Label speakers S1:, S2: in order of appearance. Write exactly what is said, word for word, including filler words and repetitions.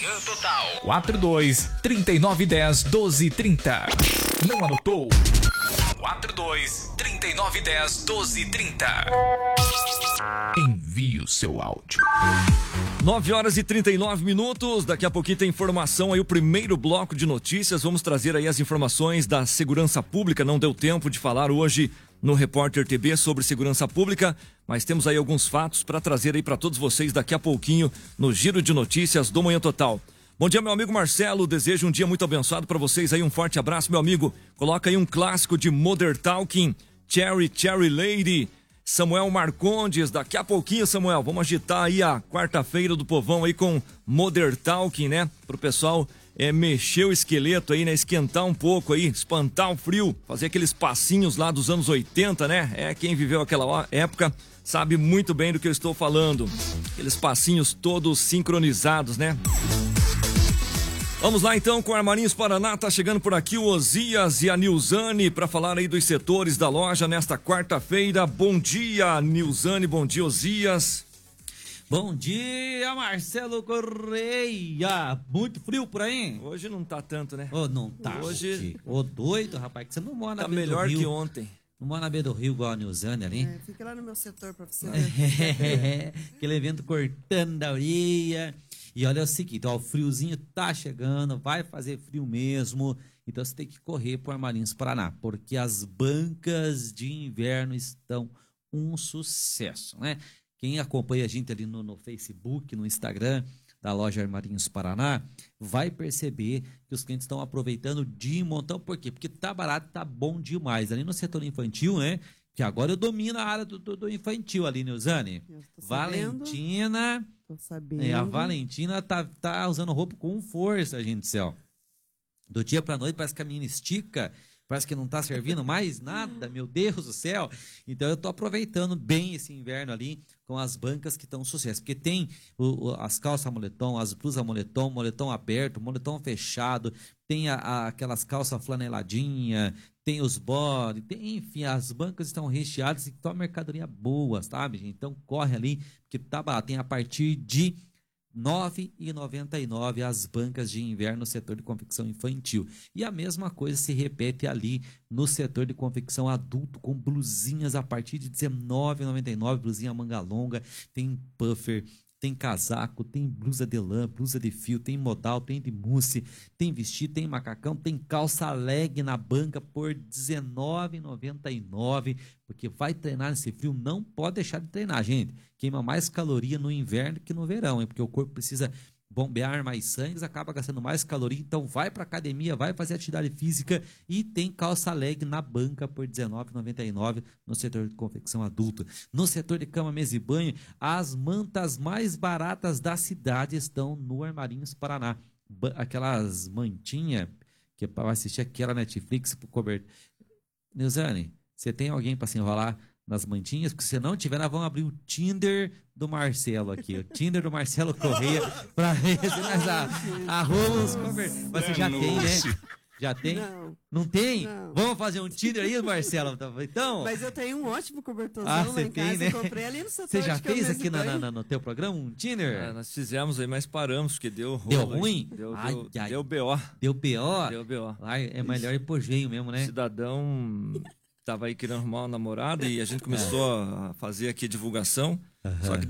S1: Manhã Total.
S2: quatro dois, trinta e nove, dez, doze, trinta. Não anotou? quatro dois, trinta e nove, dez, doze, trinta. Envie o seu áudio.
S3: nove horas e trinta e nove minutos, daqui a pouquinho tem informação aí, o primeiro bloco de notícias, vamos trazer aí as informações da segurança pública, não deu tempo de falar hoje no Repórter T B sobre segurança pública, mas temos aí alguns fatos para trazer aí para todos vocês daqui a pouquinho no Giro de Notícias do Manhã Total. Bom dia, meu amigo Marcelo, desejo um dia muito abençoado para vocês aí, um forte abraço, meu amigo. Coloca aí um clássico de Modern Talking, Cherry Cherry Lady. Samuel Marcondes, daqui a pouquinho, Samuel, vamos agitar aí a quarta-feira do povão aí com Modern Talking, né? Pro pessoal é, mexer o esqueleto aí, né? Esquentar um pouco aí, espantar o frio, fazer aqueles passinhos lá dos anos oitenta, né? É, quem viveu aquela época sabe muito bem do que eu estou falando. Aqueles passinhos todos sincronizados, né? Vamos lá então com Armarinhos Paraná, tá chegando por aqui o Osias e a Nilzane para falar aí dos setores da loja nesta quarta-feira. Bom dia, Nilzane, bom dia, Osias.
S4: Bom dia, Marcelo Correia. Muito frio por aí?
S3: Hoje não tá tanto, né?
S4: Ô, oh, não tá.
S3: Hoje...
S4: Ô, oh, doido, rapaz, que você não mora na
S3: tá
S4: beira do rio.
S3: Tá melhor que ontem.
S4: Não mora na beira do rio igual a Nilzane ali?
S5: É, fica lá no meu setor pra você ver.
S4: É, aquele evento cortando da orelha. E olha o seguinte, ó, o friozinho tá chegando, vai fazer frio mesmo, então você tem que correr pro Armarinhos Paraná, porque as bancas de inverno estão um sucesso, né? Quem acompanha a gente ali no, no Facebook, no Instagram da loja Armarinhos Paraná, vai perceber que os clientes estão aproveitando de montão, por quê? Porque tá barato, tá bom demais. Ali no setor infantil, né? Que agora eu domino a área do, do, do infantil ali, Nilzane. Valentina...
S5: Tô sabendo.
S4: É, a Valentina tá, tá usando roupa com força, gente do céu. Do dia pra noite parece que a menina estica, parece que não tá servindo mais nada, meu Deus do céu. Então eu tô aproveitando bem esse inverno ali com as bancas que estão sucesso. Porque tem o, o, as calças moletom, as blusas moletom, moletom aberto, moletom fechado, tem a, a, aquelas calças flaneladinha, tem os body, tem, enfim, as bancas estão recheadas e estão mercadoria boa, sabe, gente? Então corre ali, porque tá barato. Tem a partir de nove reais e noventa e nove centavos as bancas de inverno no setor de confecção infantil. E a mesma coisa se repete ali no setor de confecção adulto, com blusinhas a partir de dezenove reais e noventa e nove centavos, blusinha manga longa, tem puffer, tem casaco, tem blusa de lã, blusa de fio, tem modal, tem de mousse, tem vestido, tem macacão, tem calça leg na banca por dezenove reais e noventa e nove centavos, porque vai treinar nesse frio, não pode deixar de treinar, gente. Queima mais caloria no inverno que no verão, hein? Porque o corpo precisa bombear mais sangue, acaba gastando mais caloria, então vai para academia, vai fazer atividade física e tem calça leg na banca por dezenove reais e noventa e nove centavos no setor de confecção adulto. No setor de cama, mesa e banho, as mantas mais baratas da cidade estão no Armarinhos Paraná. Ba- aquelas mantinhas que é para assistir aquela Netflix por cobertura. Nilzane, você tem alguém para se enrolar nas mantinhas? Porque se não tiver, nós vamos abrir o Tinder do Marcelo aqui, o Tinder do Marcelo Correia, para ver se nós arrumamos conversas. Mas você já tem, né? Já tem?
S5: Não.
S4: Não tem?
S5: Não.
S4: Vamos fazer um Tinder aí, Marcelo? Então...
S5: Mas eu tenho um ótimo cobertorzão
S4: Ah,
S5: lá
S4: você
S5: em
S4: tem,
S5: casa,
S4: né?
S5: eu comprei ali no setor
S4: Você já
S5: de
S4: fez
S5: cama,
S4: aqui
S5: mesa
S4: na,
S5: e banho.
S4: na- no teu programa um Tinder?
S3: É, nós fizemos aí, mas paramos, porque deu rolo.
S4: Deu
S3: aí.
S4: ruim?
S3: Deu,
S4: Ai,
S3: deu,
S4: ai.
S3: deu B O.
S4: Deu P O?
S3: Deu B O.
S4: Ai, é melhor ir pro jeito mesmo,
S3: O
S4: né?
S3: cidadão tava aí querendo arrumar uma namorada e a gente começou a fazer aqui a divulgação, só que